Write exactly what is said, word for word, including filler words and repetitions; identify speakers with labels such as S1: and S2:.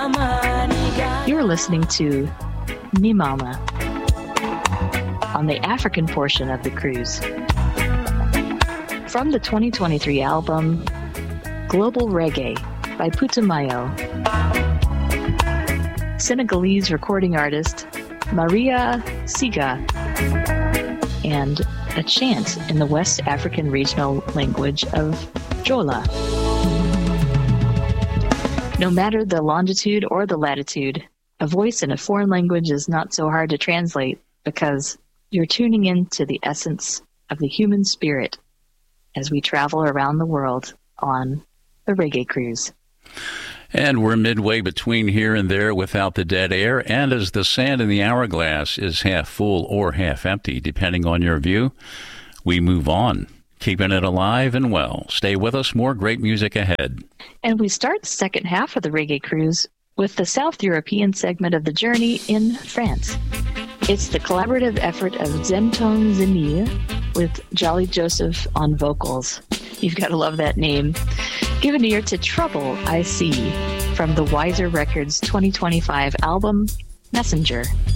S1: You're listening to Ni Mama on the African portion of the cruise. From the twenty twenty-three album Global Reggae by Putumayo, Senegalese recording artist Maria Siga, and a chant in the West African regional language of Jola. No matter the longitude or the latitude, a voice in a foreign language is not so hard to translate because you're tuning into the essence of the human spirit as we travel around the world on the Reggae Cruise.
S2: And we're midway between here and there without the dead air, and as the sand in the hourglass is half full or half empty, depending on your view, we move on, keeping it alive and well. Stay with us, more great music ahead.
S1: And we start the second half of the Reggae Cruise with the South European segment of the journey in France. It's the collaborative effort of Zemton Zemir with Jolly Joseph on vocals. You've got to love that name. Give an ear to Trouble I See from the Wiser Records twenty twenty-five album, Messenger.